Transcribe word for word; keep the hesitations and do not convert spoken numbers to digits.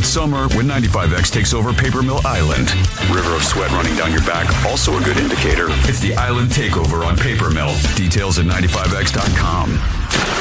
it's summer when ninety-five X takes over Paper Mill Island. River of sweat running down your back, also a good indicator. It's the Island Takeover on Paper Mill. Details at ninety-five X dot com.